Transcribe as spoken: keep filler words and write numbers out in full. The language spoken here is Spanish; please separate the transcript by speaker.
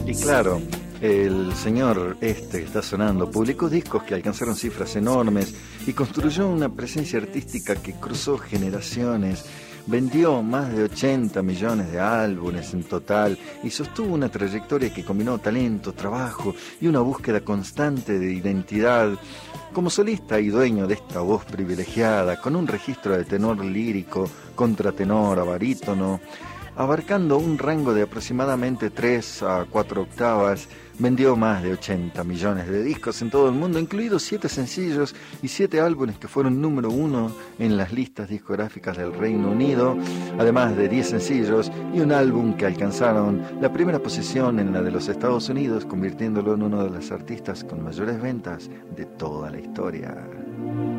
Speaker 1: Y claro, el señor este que está sonando publicó discos que alcanzaron cifras enormes y construyó una presencia artística que cruzó generaciones. Vendió más de ochenta millones de álbumes en total y sostuvo una trayectoria que combinó talento, trabajo y una búsqueda constante de identidad. Como solista y dueño de esta voz privilegiada, con un registro de tenor lírico, contratenor, a barítono, abarcando un rango de aproximadamente tres a cuatro octavas, vendió más de ochenta millones de discos en todo el mundo, incluidos siete sencillos y siete álbumes que fueron número uno en las listas discográficas del Reino Unido, además de diez sencillos y un álbum que alcanzaron la primera posición en la de los Estados Unidos, convirtiéndolo en uno de los artistas con mayores ventas de toda la historia.